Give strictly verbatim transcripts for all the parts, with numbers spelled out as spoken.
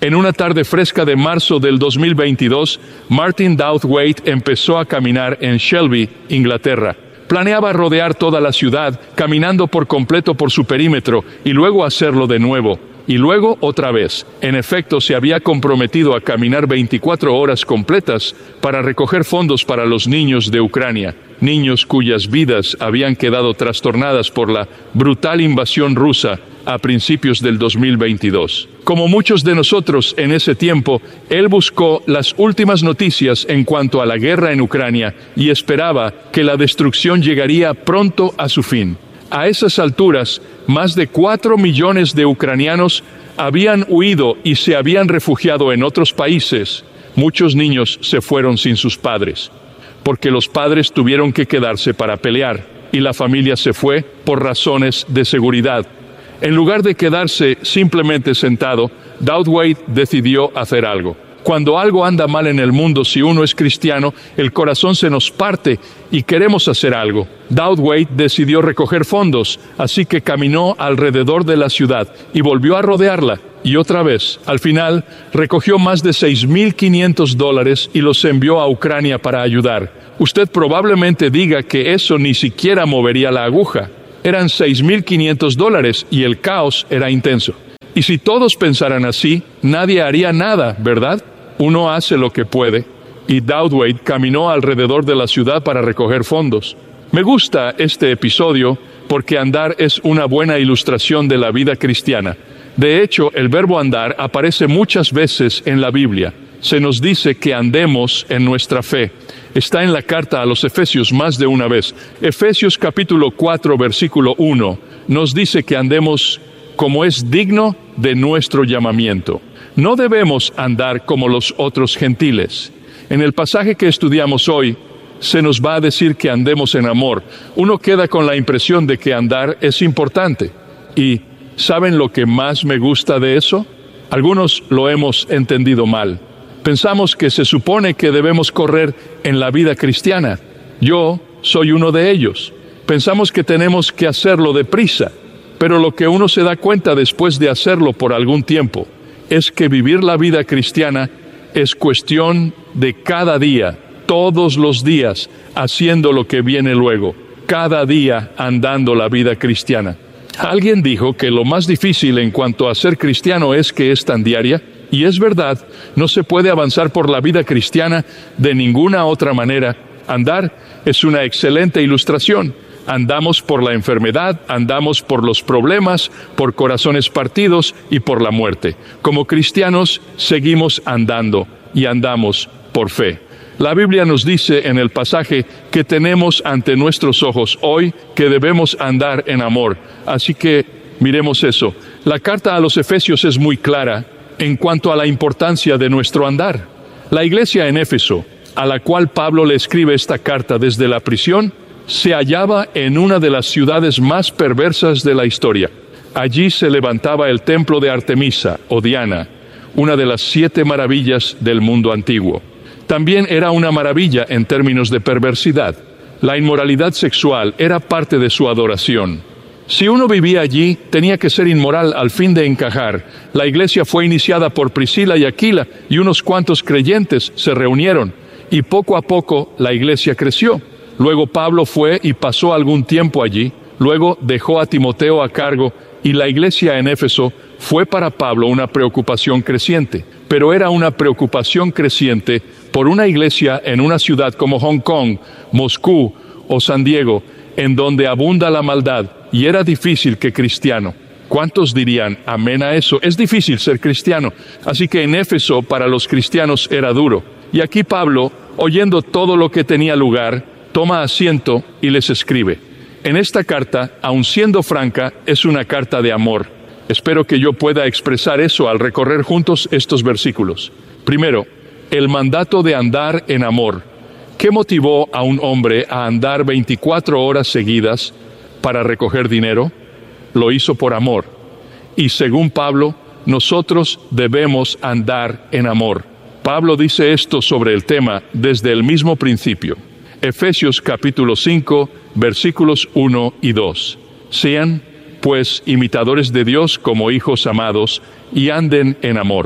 En una tarde fresca de marzo del dos mil veintidós, Martin Douthwaite empezó a caminar en Shelby, Inglaterra. Planeaba rodear toda la ciudad, caminando por completo por su perímetro, y luego hacerlo de nuevo. Y luego otra vez. En efecto, se había comprometido a caminar veinticuatro horas completas para recoger fondos para los niños de Ucrania, niños cuyas vidas habían quedado trastornadas por la brutal invasión rusa a principios del dos mil veintidós. Como muchos de nosotros en ese tiempo, él buscó las últimas noticias en cuanto a la guerra en Ucrania y esperaba que la destrucción llegaría pronto a su fin. A esas alturas, más de cuatro millones de ucranianos habían huido y se habían refugiado en otros países. Muchos niños se fueron sin sus padres, porque los padres tuvieron que quedarse para pelear, y la familia se fue por razones de seguridad. En lugar de quedarse simplemente sentado, Douthwaite decidió hacer algo. Cuando algo anda mal en el mundo, si uno es cristiano, el corazón se nos parte y queremos hacer algo. Douthwaite decidió recoger fondos, así que caminó alrededor de la ciudad y volvió a rodearla. Y otra vez, al final, recogió más de seis mil quinientos dólares y los envió a Ucrania para ayudar. Usted probablemente diga que eso ni siquiera movería la aguja. Eran seis mil quinientos dólares y el caos era intenso. Y si todos pensaran así, nadie haría nada, ¿verdad? Uno hace lo que puede, y Douthwaite caminó alrededor de la ciudad para recoger fondos. Me gusta este episodio porque andar es una buena ilustración de la vida cristiana. De hecho, el verbo andar aparece muchas veces en la Biblia. Se nos dice que andemos en nuestra fe. Está en la carta a los Efesios más de una vez. Efesios capítulo cuatro, versículo uno, nos dice que andemos como es digno de nuestro llamamiento. No debemos andar como los otros gentiles. En el pasaje que estudiamos hoy, se nos va a decir que andemos en amor. Uno queda con la impresión de que andar es importante. ¿Y saben lo que más me gusta de eso? Algunos lo hemos entendido mal. Pensamos que se supone que debemos correr en la vida cristiana. Yo soy uno de ellos. Pensamos que tenemos que hacerlo deprisa. Pero lo que uno se da cuenta después de hacerlo por algún tiempo es que vivir la vida cristiana es cuestión de cada día, todos los días, haciendo lo que viene luego, cada día andando la vida cristiana. Alguien dijo que lo más difícil en cuanto a ser cristiano es que es tan diaria, y es verdad, no se puede avanzar por la vida cristiana de ninguna otra manera. Andar es una excelente ilustración. Andamos por la enfermedad, andamos por los problemas, por corazones partidos y por la muerte. Como cristianos, seguimos andando y andamos por fe. La Biblia nos dice en el pasaje que tenemos ante nuestros ojos hoy que debemos andar en amor. Así que miremos eso. La carta a los Efesios es muy clara en cuanto a la importancia de nuestro andar. La iglesia en Éfeso, a la cual Pablo le escribe esta carta desde la prisión, se hallaba en una de las ciudades más perversas de la historia. Allí se levantaba el templo de Artemisa, o Diana, una de las siete maravillas del mundo antiguo. También era una maravilla en términos de perversidad. La inmoralidad sexual era parte de su adoración. Si uno vivía allí, tenía que ser inmoral al fin de encajar. La iglesia fue iniciada por Priscila y Aquila, y unos cuantos creyentes se reunieron, y poco a poco la iglesia creció. Luego Pablo fue y pasó algún tiempo allí, luego dejó a Timoteo a cargo, y la iglesia en Éfeso fue para Pablo una preocupación creciente. Pero era una preocupación creciente por una iglesia en una ciudad como Hong Kong, Moscú o San Diego, en donde abunda la maldad, y era difícil que cristiano. ¿Cuántos dirían amén a eso? Es difícil ser cristiano. Así que en Éfeso para los cristianos era duro. Y aquí Pablo, oyendo todo lo que tenía lugar, toma asiento y les escribe. En esta carta, aun siendo franca, es una carta de amor. Espero que yo pueda expresar eso al recorrer juntos estos versículos. Primero, el mandato de andar en amor. ¿Qué motivó a un hombre a andar veinticuatro horas seguidas para recoger dinero? Lo hizo por amor. Y según Pablo, nosotros debemos andar en amor. Pablo dice esto sobre el tema desde el mismo principio. Efesios capítulo cinco, versículos uno y dos. Sean, pues, imitadores de Dios como hijos amados, y anden en amor.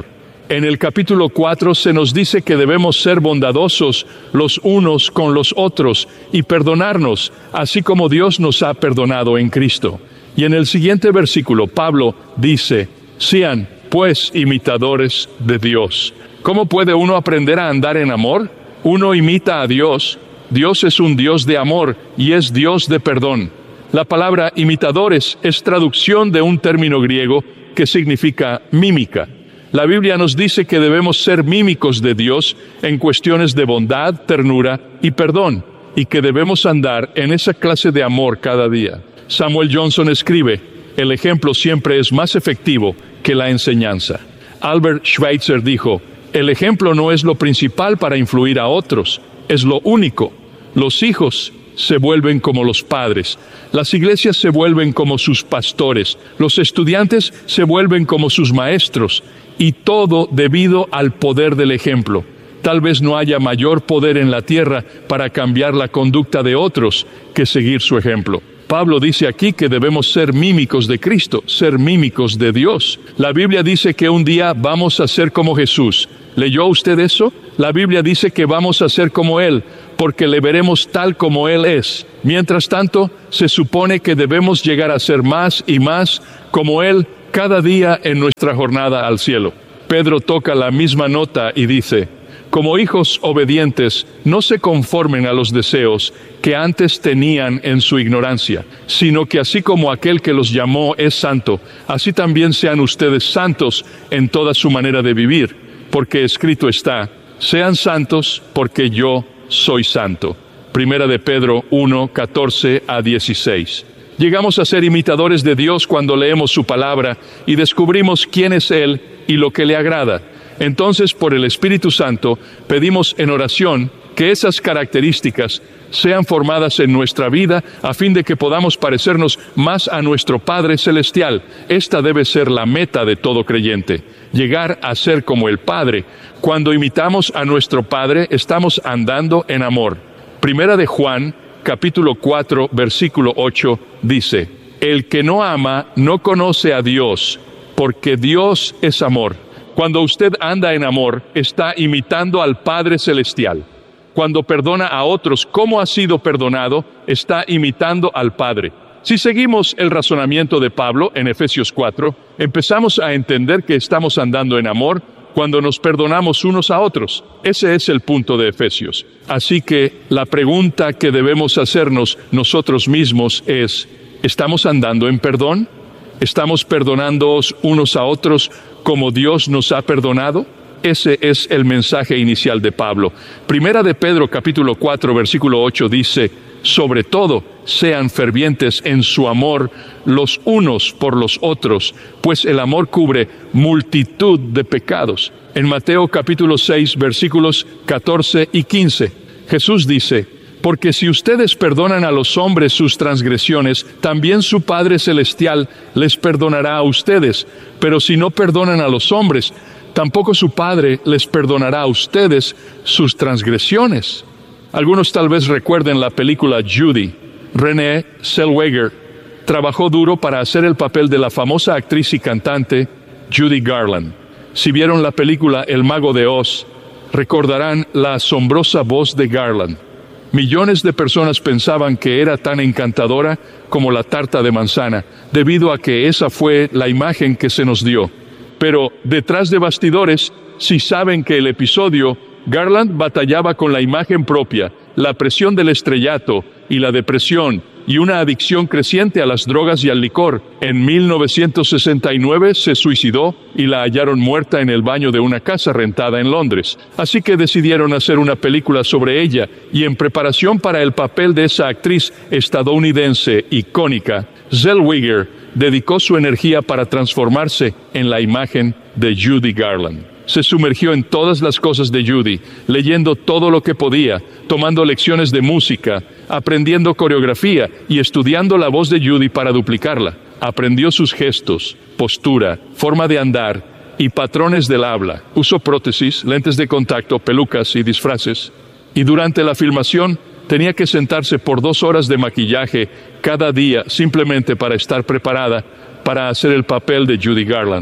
En el capítulo cuatro se nos dice que debemos ser bondadosos los unos con los otros y perdonarnos, así como Dios nos ha perdonado en Cristo. Y en el siguiente versículo, Pablo dice, sean, pues, imitadores de Dios. ¿Cómo puede uno aprender a andar en amor? Uno imita a Dios. Dios es un Dios de amor y es Dios de perdón. La palabra imitadores es traducción de un término griego que significa mímica. La Biblia nos dice que debemos ser mímicos de Dios en cuestiones de bondad, ternura y perdón, y que debemos andar en esa clase de amor cada día. Samuel Johnson escribe, el ejemplo siempre es más efectivo que la enseñanza. Albert Schweitzer dijo, el ejemplo no es lo principal para influir a otros, es lo único. Los hijos se vuelven como los padres, las iglesias se vuelven como sus pastores, los estudiantes se vuelven como sus maestros, y todo debido al poder del ejemplo. Tal vez no haya mayor poder en la tierra para cambiar la conducta de otros que seguir su ejemplo. Pablo dice aquí que debemos ser mímicos de Cristo, ser mímicos de Dios. La Biblia dice que un día vamos a ser como Jesús. ¿Leyó usted eso? La Biblia dice que vamos a ser como Él, porque le veremos tal como Él es. Mientras tanto, se supone que debemos llegar a ser más y más como Él cada día en nuestra jornada al cielo. Pedro toca la misma nota y dice, como hijos obedientes, no se conformen a los deseos que antes tenían en su ignorancia, sino que así como aquel que los llamó es santo, así también sean ustedes santos en toda su manera de vivir, porque escrito está, sean santos porque yo soy santo. Primera de Pedro uno, catorce a dieciséis. Llegamos a ser imitadores de Dios cuando leemos su palabra y descubrimos quién es Él y lo que le agrada. Entonces, por el Espíritu Santo, pedimos en oración que esas características sean formadas en nuestra vida a fin de que podamos parecernos más a nuestro Padre Celestial. Esta debe ser la meta de todo creyente, llegar a ser como el Padre. Cuando imitamos a nuestro Padre, estamos andando en amor. Primera de Juan, capítulo cuatro, versículo ocho, dice, el que no ama no conoce a Dios, porque Dios es amor. Cuando usted anda en amor, está imitando al Padre Celestial. Cuando perdona a otros como ha sido perdonado, está imitando al Padre. Si seguimos el razonamiento de Pablo en Efesios cuatro, empezamos a entender que estamos andando en amor cuando nos perdonamos unos a otros. Ese es el punto de Efesios. Así que la pregunta que debemos hacernos nosotros mismos es, ¿estamos andando en perdón? ¿Estamos perdonándoos unos a otros como Dios nos ha perdonado? Ese es el mensaje inicial de Pablo. Primera de Pedro, capítulo cuatro, versículo ocho, dice, sobre todo, sean fervientes en su amor los unos por los otros, pues el amor cubre multitud de pecados. En Mateo, capítulo seis, versículos catorce y quince, Jesús dice, porque si ustedes perdonan a los hombres sus transgresiones, también su Padre Celestial les perdonará a ustedes. Pero si no perdonan a los hombres, tampoco su Padre les perdonará a ustedes sus transgresiones. Algunos tal vez recuerden la película Judy. Renée Zellweger trabajó duro para hacer el papel de la famosa actriz y cantante Judy Garland. Si vieron la película El Mago de Oz, recordarán la asombrosa voz de Garland. Millones de personas pensaban que era tan encantadora como la tarta de manzana, debido a que esa fue la imagen que se nos dio. Pero detrás de bastidores, si saben que el episodio, Garland batallaba con la imagen propia, la presión del estrellato y la depresión, y una adicción creciente a las drogas y al licor. En mil novecientos sesenta y nueve se suicidó y la hallaron muerta en el baño de una casa rentada en Londres. Así que decidieron hacer una película sobre ella, y en preparación para el papel de esa actriz estadounidense icónica, Zellweger dedicó su energía para transformarse en la imagen de Judy Garland. Se sumergió en todas las cosas de Judy, leyendo todo lo que podía, tomando lecciones de música, aprendiendo coreografía y estudiando la voz de Judy para duplicarla. Aprendió sus gestos, postura, forma de andar y patrones del habla. Usó prótesis, lentes de contacto, pelucas y disfraces. Y durante la filmación tenía que sentarse por dos horas de maquillaje cada día simplemente para estar preparada para hacer el papel de Judy Garland.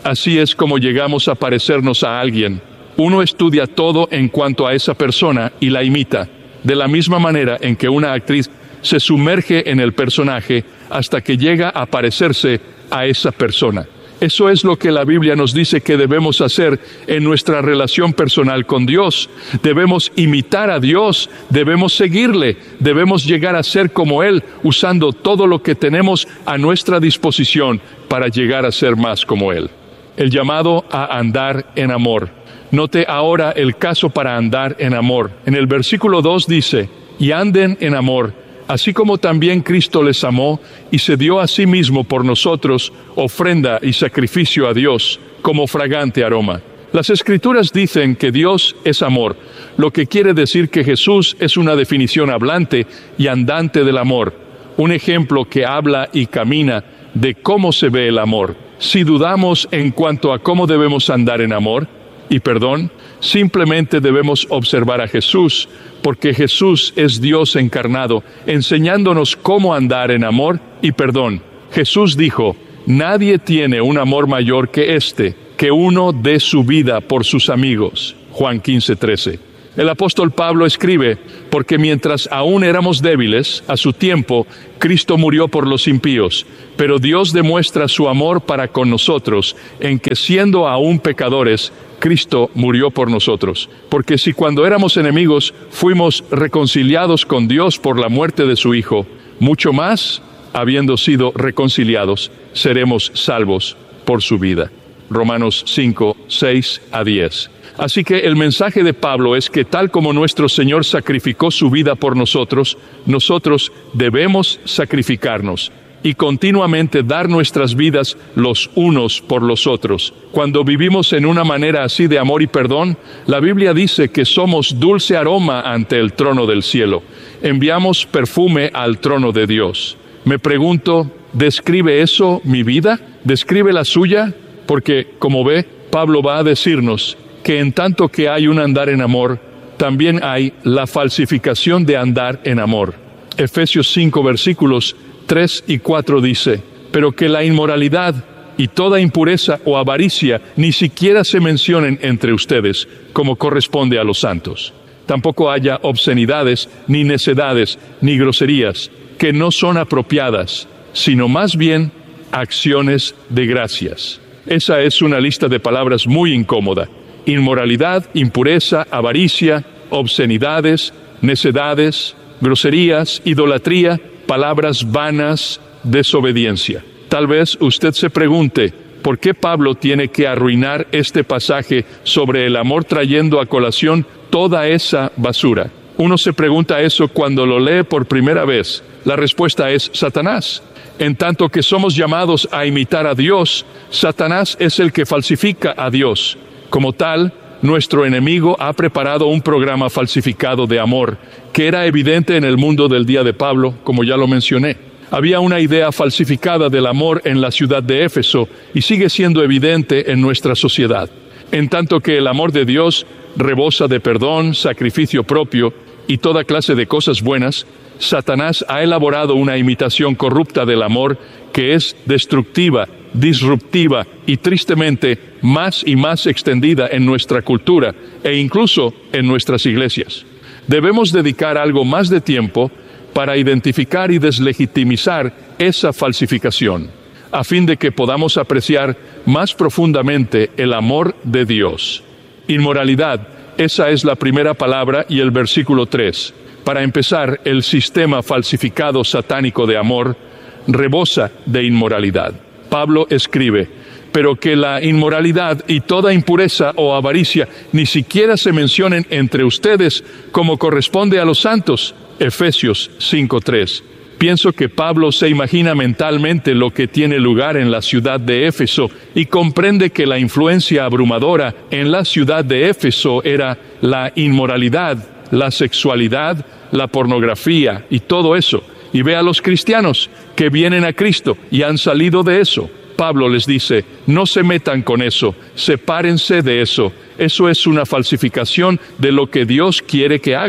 Así es como llegamos a parecernos a alguien. Uno estudia todo en cuanto a esa persona y la imita, de la misma manera en que una actriz se sumerge en el personaje hasta que llega a parecerse a esa persona. Eso es lo que la Biblia nos dice que debemos hacer en nuestra relación personal con Dios. Debemos imitar a Dios, debemos seguirle, debemos llegar a ser como Él, usando todo lo que tenemos a nuestra disposición para llegar a ser más como Él. El llamado a andar en amor. Note ahora el caso para andar en amor. En el versículo dos dice, y anden en amor, así como también Cristo les amó y se dio a sí mismo por nosotros, ofrenda y sacrificio a Dios, como fragante aroma. Las Escrituras dicen que Dios es amor, lo que quiere decir que Jesús es una definición hablante y andante del amor, un ejemplo que habla y camina de cómo se ve el amor. Si dudamos en cuanto a cómo debemos andar en amor y perdón, simplemente debemos observar a Jesús, porque Jesús es Dios encarnado, enseñándonos cómo andar en amor y perdón. Jesús dijo, nadie tiene un amor mayor que este, que uno dé su vida por sus amigos. Juan quince, trece. El apóstol Pablo escribe, porque mientras aún éramos débiles, a su tiempo, Cristo murió por los impíos, pero Dios demuestra su amor para con nosotros, en que siendo aún pecadores, Cristo murió por nosotros. Porque si cuando éramos enemigos, fuimos reconciliados con Dios por la muerte de su Hijo, mucho más, habiendo sido reconciliados, seremos salvos por su vida. Romanos cinco, seis a diez. Así que el mensaje de Pablo es que tal como nuestro Señor sacrificó su vida por nosotros, nosotros debemos sacrificarnos y continuamente dar nuestras vidas los unos por los otros. Cuando vivimos en una manera así de amor y perdón, la Biblia dice que somos dulce aroma ante el trono del cielo. Enviamos perfume al trono de Dios. Me pregunto, ¿describe eso mi vida? ¿Describe la suya? Porque, como ve, Pablo va a decirnos que en tanto que hay un andar en amor, también hay la falsificación de andar en amor. Efesios cinco, versículos tres y cuatro dice, pero que la inmoralidad y toda impureza o avaricia ni siquiera se mencionen entre ustedes, como corresponde a los santos. Tampoco haya obscenidades, ni necedades, ni groserías, que no son apropiadas, sino más bien acciones de gracias. Esa es una lista de palabras muy incómoda. Inmoralidad, impureza, avaricia, obscenidades, necedades, groserías, idolatría, palabras vanas, desobediencia. Tal vez usted se pregunte, ¿por qué Pablo tiene que arruinar este pasaje sobre el amor trayendo a colación toda esa basura? Uno se pregunta eso cuando lo lee por primera vez. La respuesta es Satanás. En tanto que somos llamados a imitar a Dios, Satanás es el que falsifica a Dios. Como tal, nuestro enemigo ha preparado un programa falsificado de amor, que era evidente en el mundo del día de Pablo, como ya lo mencioné. Había una idea falsificada del amor en la ciudad de Éfeso y sigue siendo evidente en nuestra sociedad. En tanto que el amor de Dios rebosa de perdón, sacrificio propio y toda clase de cosas buenas, Satanás ha elaborado una imitación corrupta del amor que es destructiva, disruptiva y tristemente más y más extendida en nuestra cultura e incluso en nuestras iglesias. Debemos dedicar algo más de tiempo para identificar y deslegitimizar esa falsificación, a fin de que podamos apreciar más profundamente el amor de Dios. Inmoralidad, esa es la primera palabra y el versículo tres. Para empezar, el sistema falsificado satánico de amor rebosa de inmoralidad. Pablo escribe, pero que la inmoralidad y toda impureza o avaricia ni siquiera se mencionen entre ustedes como corresponde a los santos. Efesios cinco, tres. Pienso que Pablo se imagina mentalmente lo que tiene lugar en la ciudad de Éfeso y comprende que la influencia abrumadora en la ciudad de Éfeso era la inmoralidad, la sexualidad, la pornografía y todo eso. Y ve a los cristianos que vienen a Cristo y han salido de eso. Pablo les dice, no se metan con eso, sepárense de eso. Eso es una falsificación de lo que Dios quiere que hagan.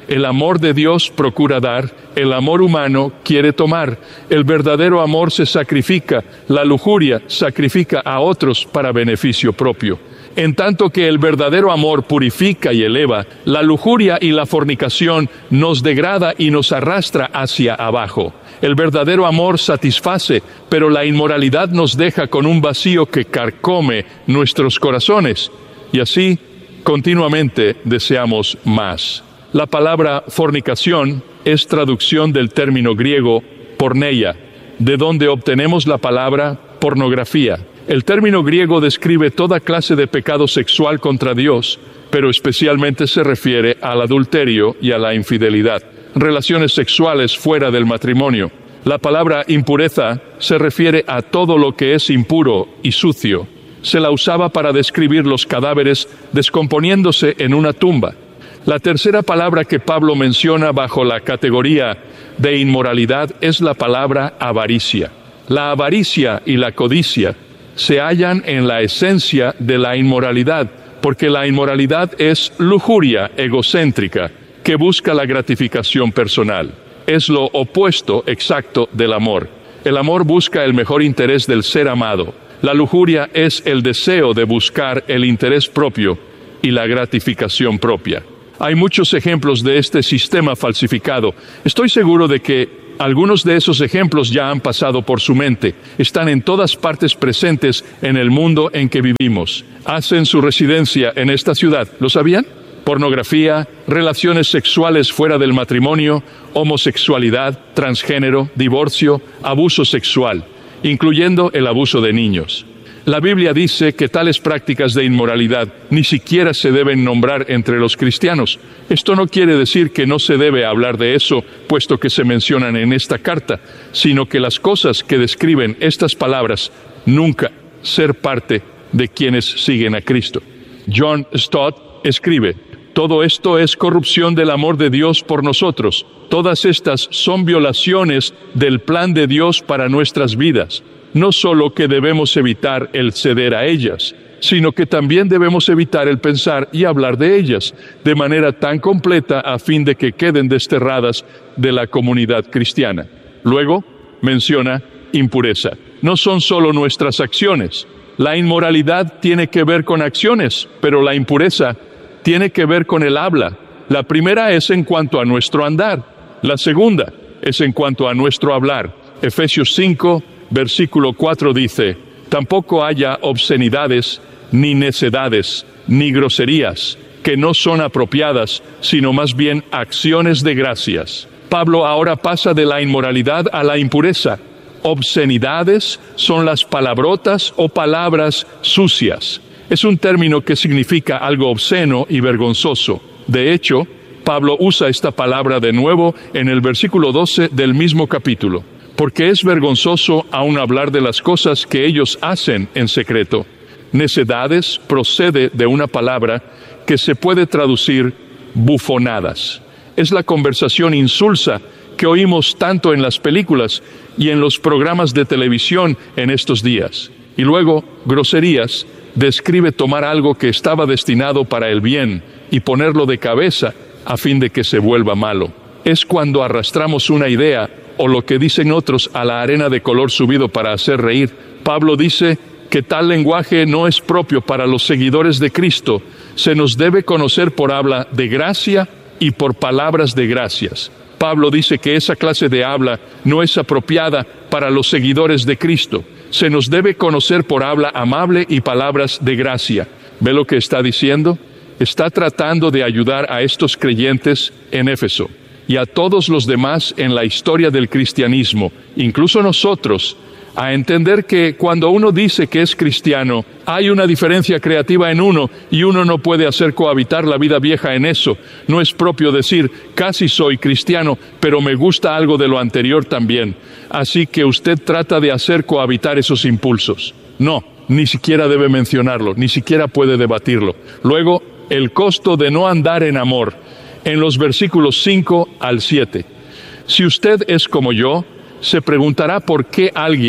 El amor de Dios procura dar, el amor humano quiere tomar. El verdadero amor se sacrifica, la lujuria sacrifica a otros para beneficio propio. En tanto que el verdadero amor purifica y eleva, la lujuria y la fornicación nos degrada y nos arrastra hacia abajo. El verdadero amor satisface, pero la inmoralidad nos deja con un vacío que carcome nuestros corazones. Y así, continuamente deseamos más. La palabra fornicación es traducción del término griego porneia, de donde obtenemos la palabra pornografía. El término griego describe toda clase de pecado sexual contra Dios, pero especialmente se refiere al adulterio y a la infidelidad, relaciones sexuales fuera del matrimonio. La palabra impureza se refiere a todo lo que es impuro y sucio. Se la usaba para describir los cadáveres descomponiéndose en una tumba. La tercera palabra que Pablo menciona bajo la categoría de inmoralidad es la palabra avaricia. La avaricia y la codicia se hallan en la esencia de la inmoralidad, porque la inmoralidad es lujuria egocéntrica que busca la gratificación personal. Es lo opuesto exacto del amor. El amor busca el mejor interés del ser amado. La lujuria es el deseo de buscar el interés propio y la gratificación propia. Hay muchos ejemplos de este sistema falsificado. Estoy seguro de que algunos de esos ejemplos ya han pasado por su mente. Están en todas partes presentes en el mundo en que vivimos. Hacen su residencia en esta ciudad. ¿Lo sabían? Pornografía, relaciones sexuales fuera del matrimonio, homosexualidad, transgénero, divorcio, abuso sexual, incluyendo el abuso de niños. La Biblia dice que tales prácticas de inmoralidad ni siquiera se deben nombrar entre los cristianos. Esto no quiere decir que no se debe hablar de eso, puesto que se mencionan en esta carta, sino que las cosas que describen estas palabras nunca ser parte de quienes siguen a Cristo. John Stott escribe: todo esto es corrupción del amor de Dios por nosotros. Todas estas son violaciones del plan de Dios para nuestras vidas. No solo que debemos evitar el ceder a ellas, sino que también debemos evitar el pensar y hablar de ellas de manera tan completa a fin de que queden desterradas de la comunidad cristiana. Luego menciona impureza. No son solo nuestras acciones. La inmoralidad tiene que ver con acciones, pero la impureza tiene que ver con el habla. La primera es en cuanto a nuestro andar. La segunda es en cuanto a nuestro hablar. Efesios cinco, versículo cuatro dice: tampoco haya obscenidades, ni necedades, ni groserías, que no son apropiadas, sino más bien acciones de gracias. Pablo ahora pasa de la inmoralidad a la impureza. Obscenidades son las palabrotas o palabras sucias. Es un término que significa algo obsceno y vergonzoso. De hecho, Pablo usa esta palabra de nuevo en el versículo doce del mismo capítulo, porque es vergonzoso aún hablar de las cosas que ellos hacen en secreto. Necedades procede de una palabra que se puede traducir bufonadas. Es la conversación insulsa que oímos tanto en las películas y en los programas de televisión en estos días. Y luego, groserías describe tomar algo que estaba destinado para el bien y ponerlo de cabeza a fin de que se vuelva malo. Es cuando arrastramos una idea o lo que dicen otros a la arena de color subido para hacer reír. Pablo dice que tal lenguaje no es propio para los seguidores de Cristo. Se nos debe conocer por habla de gracia y por palabras de gracias. Pablo dice que esa clase de habla no es apropiada para los seguidores de Cristo. Se nos debe conocer por habla amable y palabras de gracia. ¿Ve lo que está diciendo? Está tratando de ayudar a estos creyentes en Éfeso y a todos los demás en la historia del cristianismo, incluso nosotros, a entender que cuando uno dice que es cristiano, hay una diferencia creativa en uno y uno no puede hacer cohabitar la vida vieja en eso. No es propio decir, casi soy cristiano, pero me gusta algo de lo anterior también. Así que usted trata de hacer cohabitar esos impulsos. No, ni siquiera debe mencionarlo, ni siquiera puede debatirlo. Luego, el costo de no andar en amor, en los versículos cinco al siete. Si usted es como yo, se preguntará por qué alguien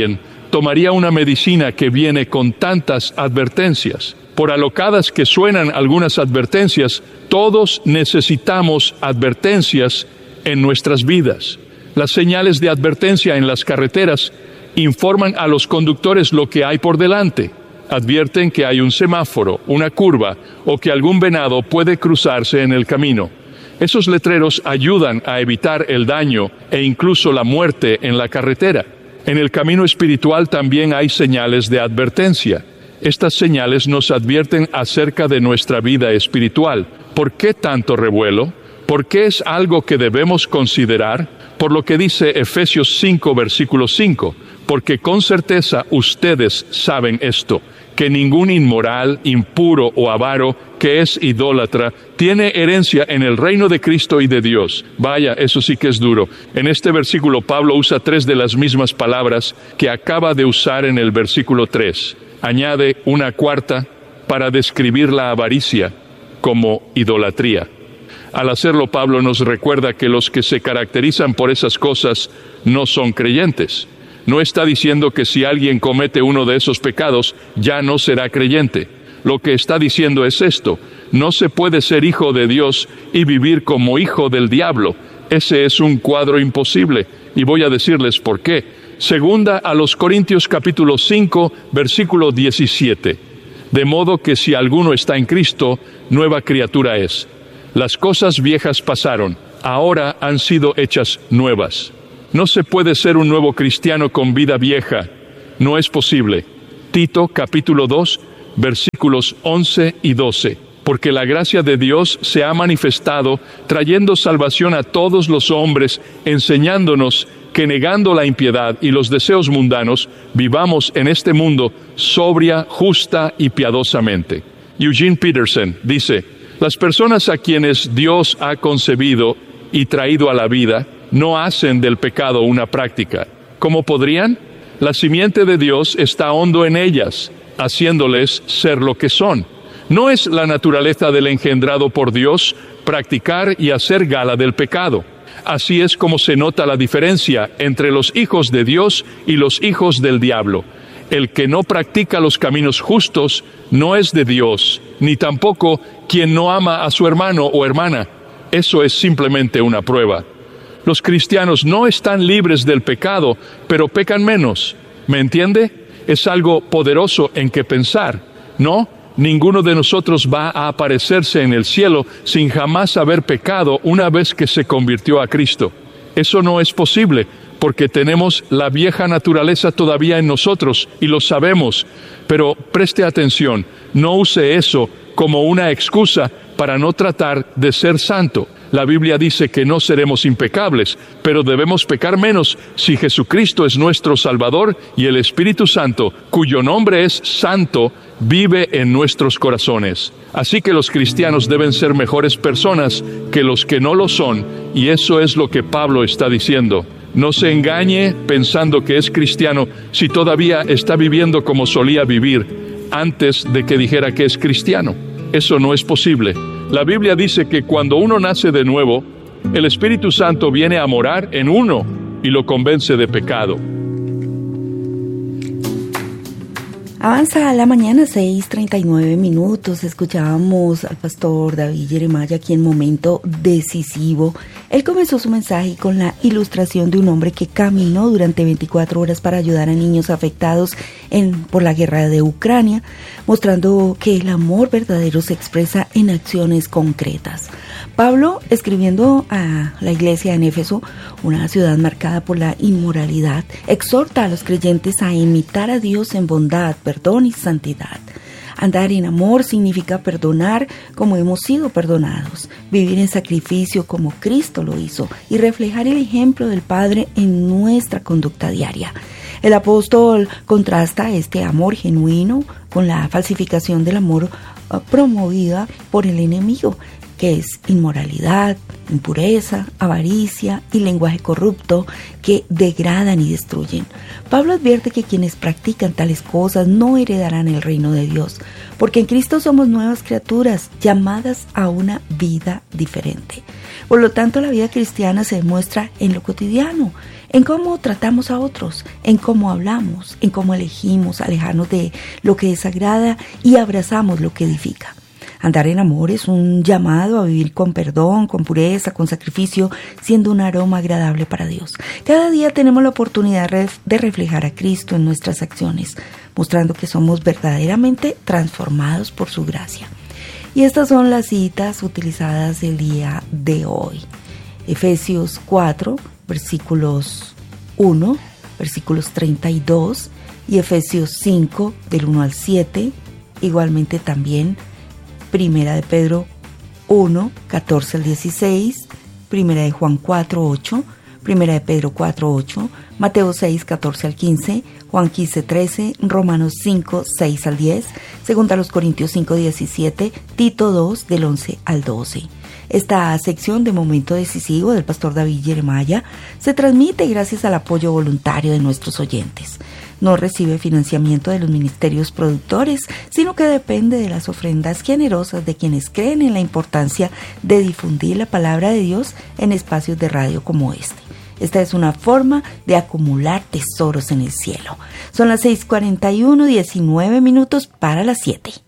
tomaría una medicina que viene con tantas advertencias. Por alocadas que suenan algunas advertencias, todos necesitamos advertencias en nuestras vidas. Las señales de advertencia en las carreteras informan a los conductores lo que hay por delante. Advierten que hay un semáforo, una curva o que algún venado puede cruzarse en el camino. Esos letreros ayudan a evitar el daño e incluso la muerte en la carretera. En el camino espiritual también hay señales de advertencia. Estas señales nos advierten acerca de nuestra vida espiritual. ¿Por qué tanto revuelo? ¿Por qué es algo que debemos considerar? Por lo que dice Efesios cinco, versículo cinco. Porque con certeza ustedes saben esto, que ningún inmoral, impuro o avaro que es idólatra tiene herencia en el reino de Cristo y de Dios. Vaya, eso sí que es duro. En este versículo Pablo usa tres de las mismas palabras que acaba de usar en el versículo tres. Añade una cuarta para describir la avaricia como idolatría. Al hacerlo, Pablo nos recuerda que los que se caracterizan por esas cosas no son creyentes. No está diciendo que si alguien comete uno de esos pecados, ya no será creyente. Lo que está diciendo es esto: no se puede ser hijo de Dios y vivir como hijo del diablo. Ese es un cuadro imposible, y voy a decirles por qué. Segunda a los Corintios capítulo cinco, versículo diecisiete. De modo que si alguno está en Cristo, nueva criatura es. Las cosas viejas pasaron, ahora han sido hechas nuevas. No se puede ser un nuevo cristiano con vida vieja. No es posible. Tito capítulo dos, versículos once y doce. Porque la gracia de Dios se ha manifestado, trayendo salvación a todos los hombres, enseñándonos que negando la impiedad y los deseos mundanos, vivamos en este mundo sobria, justa y piadosamente. Eugene Peterson dice: las personas a quienes Dios ha concebido y traído a la vida, no hacen del pecado una práctica. ¿Cómo podrían? La simiente de Dios está hondo en ellas, haciéndoles ser lo que son. No es la naturaleza del engendrado por Dios practicar y hacer gala del pecado. Así es como se nota la diferencia entre los hijos de Dios y los hijos del diablo. El que no practica los caminos justos no es de Dios, ni tampoco quien no ama a su hermano o hermana. Eso es simplemente una prueba. Los cristianos no están libres del pecado, pero pecan menos. ¿Me entiende? Es algo poderoso en que pensar. No, ninguno de nosotros va a aparecerse en el cielo sin jamás haber pecado una vez que se convirtió a Cristo. Eso no es posible, porque tenemos la vieja naturaleza todavía en nosotros y lo sabemos. Pero preste atención, no use eso como una excusa para no tratar de ser santo. La Biblia dice que no seremos impecables, pero debemos pecar menos si Jesucristo es nuestro Salvador y el Espíritu Santo, cuyo nombre es Santo, vive en nuestros corazones. Así que los cristianos deben ser mejores personas que los que no lo son, y eso es lo que Pablo está diciendo. No se engañe pensando que es cristiano si todavía está viviendo como solía vivir antes de que dijera que es cristiano. Eso no es posible. La Biblia dice que cuando uno nace de nuevo, el Espíritu Santo viene a morar en uno y lo convence de pecado. Avanza la mañana, seis treinta y nueve minutos. Escuchábamos al pastor David Jeremiah aquí en momento decisivo. Él comenzó su mensaje con la ilustración de un hombre que caminó durante veinticuatro horas para ayudar a niños afectados en, por la guerra de Ucrania, mostrando que el amor verdadero se expresa en acciones concretas. Pablo, escribiendo a la iglesia en Éfeso, una ciudad marcada por la inmoralidad, exhorta a los creyentes a imitar a Dios en bondad, perdón y santidad. Andar en amor significa perdonar como hemos sido perdonados, vivir en sacrificio como Cristo lo hizo y reflejar el ejemplo del Padre en nuestra conducta diaria. El apóstol contrasta este amor genuino con la falsificación del amor uh, promovida por el enemigo, que es inmoralidad, impureza, avaricia y lenguaje corrupto que degradan y destruyen. Pablo advierte que quienes practican tales cosas no heredarán el reino de Dios, porque en Cristo somos nuevas criaturas llamadas a una vida diferente. Por lo tanto, la vida cristiana se demuestra en lo cotidiano, en cómo tratamos a otros, en cómo hablamos, en cómo elegimos alejarnos de lo que desagrada y abrazamos lo que edifica. Andar en amor es un llamado a vivir con perdón, con pureza, con sacrificio, siendo un aroma agradable para Dios. Cada día tenemos la oportunidad de reflejar a Cristo en nuestras acciones, mostrando que somos verdaderamente transformados por su gracia. Y estas son las citas utilizadas el día de hoy. Efesios cuatro, versículos uno, versículos treinta y dos, y Efesios cinco, del uno al siete, igualmente también Primera de Pedro uno, catorce al dieciséis, Primera de Juan cuatro, ocho, Primera de Pedro cuatro, ocho, Mateo seis, catorce al quince, Juan quince, trece, Romanos cinco, seis al diez, Segunda a los Corintios cinco, diecisiete, Tito dos, del once al doce. Esta sección de Momento Decisivo del pastor David Jeremiah se transmite gracias al apoyo voluntario de nuestros oyentes. No recibe financiamiento de los ministerios productores, sino que depende de las ofrendas generosas de quienes creen en la importancia de difundir la palabra de Dios en espacios de radio como este. Esta es una forma de acumular tesoros en el cielo. Son las seis cuarenta y uno, diecinueve minutos para las siete.